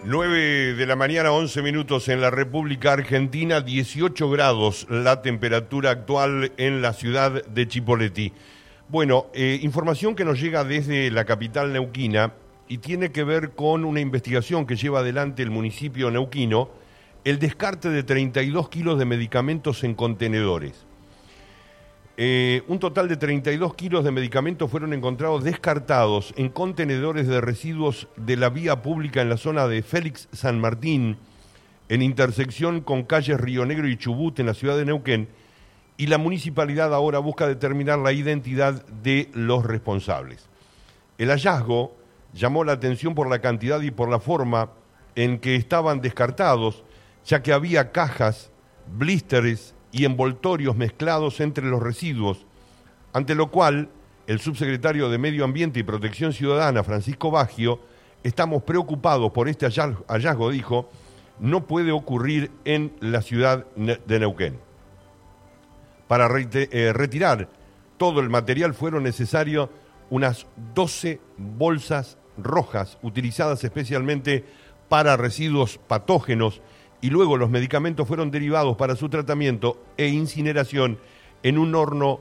9 de la mañana, 11 minutos en la República Argentina, 18 grados la temperatura actual en la ciudad de Chipoleti. Bueno, información que nos llega desde la capital neuquina y tiene que ver con una investigación que lleva adelante el municipio neuquino, el descarte de 32 kilos de medicamentos en contenedores. Un total de 32 kilos de medicamentos fueron encontrados descartados en contenedores de residuos de la vía pública en la zona de Félix San Martín, en intersección con calles Río Negro y Chubut en la ciudad de Neuquén, y la municipalidad ahora busca determinar la identidad de los responsables. El hallazgo llamó la atención por la cantidad y por la forma en que estaban descartados, ya que había cajas, blísteres y envoltorios mezclados entre los residuos, ante lo cual el subsecretario de Medio Ambiente y Protección Ciudadana, Francisco Baggio, estamos preocupados por este hallazgo, dijo, no puede ocurrir en la ciudad de Neuquén. Para retirar todo el material fueron necesarias unas 12 bolsas rojas utilizadas especialmente para residuos patógenos, y luego los medicamentos fueron derivados para su tratamiento e incineración en un horno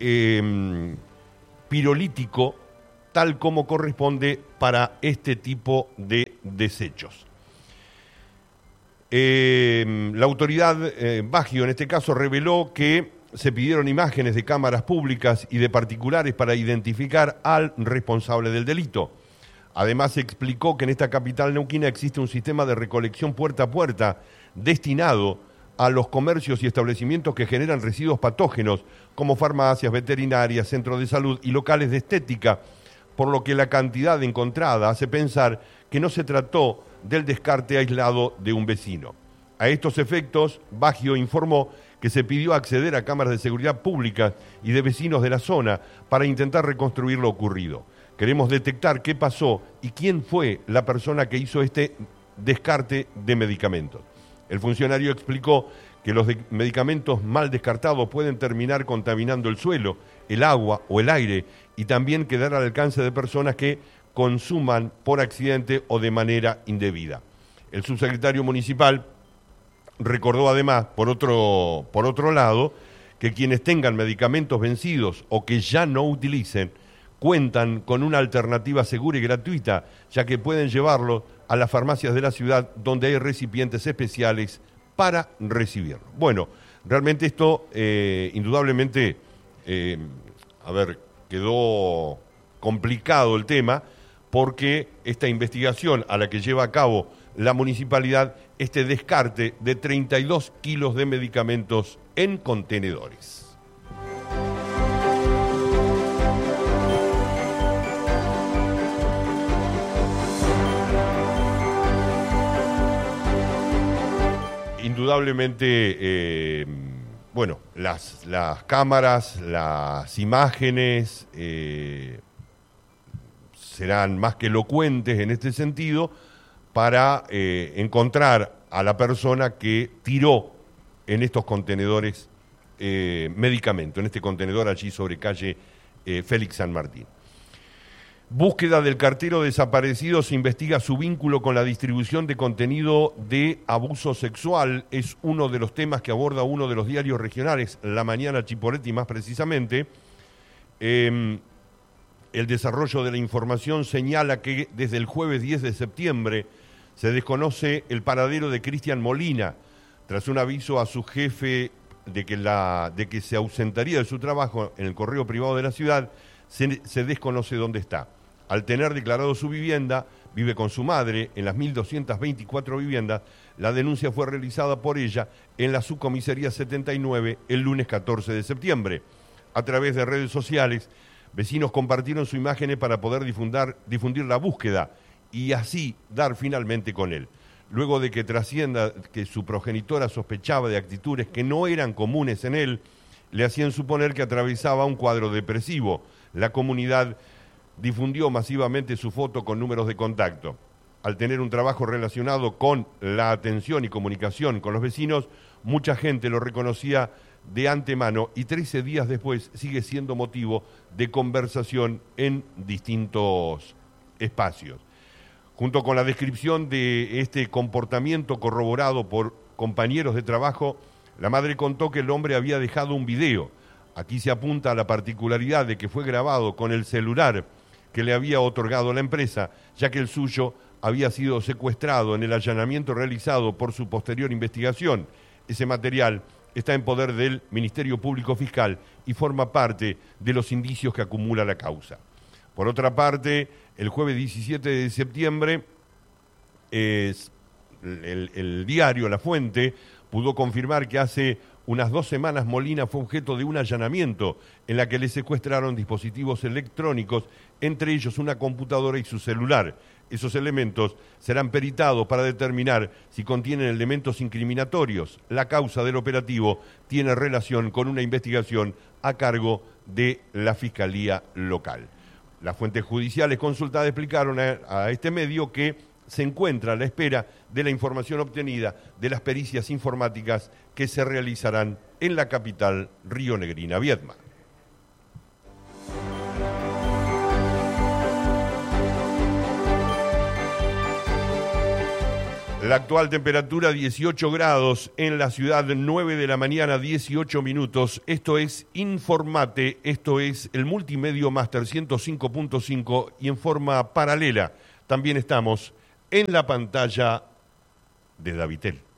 pirolítico, tal como corresponde para este tipo de desechos. La autoridad Baggio, en este caso, reveló que se pidieron imágenes de cámaras públicas y de particulares para identificar al responsable del delito. Además, explicó que en esta capital neuquina existe un sistema de recolección puerta a puerta destinado a los comercios y establecimientos que generan residuos patógenos, como farmacias, veterinarias, centros de salud y locales de estética, por lo que la cantidad encontrada hace pensar que no se trató del descarte aislado de un vecino. A estos efectos, Baggio informó que se pidió acceder a cámaras de seguridad públicas y de vecinos de la zona para intentar reconstruir lo ocurrido. Queremos detectar qué pasó y quién fue la persona que hizo este descarte de medicamentos. El funcionario explicó que los medicamentos mal descartados pueden terminar contaminando el suelo, el agua o el aire y también quedar al alcance de personas que consuman por accidente o de manera indebida. El subsecretario municipal recordó además, por otro lado, que quienes tengan medicamentos vencidos o que ya no utilicen cuentan con una alternativa segura y gratuita, ya que pueden llevarlo a las farmacias de la ciudad donde hay recipientes especiales para recibirlo. Bueno, realmente esto indudablemente, quedó complicado el tema porque esta investigación a la que lleva a cabo la municipalidad, este descarte de 32 kilos de medicamentos en contenedores. Indudablemente, las cámaras, las imágenes serán más que elocuentes en este sentido para encontrar a la persona que tiró en estos contenedores medicamento, en este contenedor allí sobre calle Félix San Martín. Búsqueda del cartero desaparecido, se investiga su vínculo con la distribución de contenido de abuso sexual. Es uno de los temas que aborda uno de los diarios regionales, La Mañana Chipoleti más precisamente. El desarrollo de la información señala que desde el jueves 10 de septiembre se desconoce el paradero de Cristian Molina, tras un aviso a su jefe de que se ausentaría de su trabajo en el correo privado de la ciudad, se desconoce dónde está. Al tener declarado su vivienda, vive con su madre en las 1.224 viviendas. La denuncia fue realizada por ella en la subcomisaría 79 el lunes 14 de septiembre. A través de redes sociales, vecinos compartieron su imagen para poder difundir la búsqueda y así dar finalmente con él. Luego de que trascienda que su progenitora sospechaba de actitudes que no eran comunes en él, le hacían suponer que atravesaba un cuadro depresivo. La comunidad difundió masivamente su foto con números de contacto. Al tener un trabajo relacionado con la atención y comunicación con los vecinos, mucha gente lo reconocía de antemano y 13 días después sigue siendo motivo de conversación en distintos espacios. Junto con la descripción de este comportamiento corroborado por compañeros de trabajo, la madre contó que el hombre había dejado un video. Aquí se apunta a la particularidad de que fue grabado con el celular que le había otorgado la empresa, ya que el suyo había sido secuestrado en el allanamiento realizado por su posterior investigación. Ese material está en poder del Ministerio Público Fiscal y forma parte de los indicios que acumula la causa. Por otra parte, el jueves 17 de septiembre, el diario La Fuente pudo confirmar que hace unas 2 semanas Molina fue objeto de un allanamiento en la que le secuestraron dispositivos electrónicos, entre ellos una computadora y su celular. Esos elementos serán peritados para determinar si contienen elementos incriminatorios. La causa del operativo tiene relación con una investigación a cargo de la Fiscalía Local. Las fuentes judiciales consultadas explicaron a este medio que se encuentra a la espera de la información obtenida de las pericias informáticas que se realizarán en la capital rionegrina, Viedma. La actual temperatura 18 grados en la ciudad, 9 de la mañana, 18 minutos. Esto es Informate, esto es el Multimedio Máster 105.5 y en forma paralela también estamos en la pantalla de Davitel.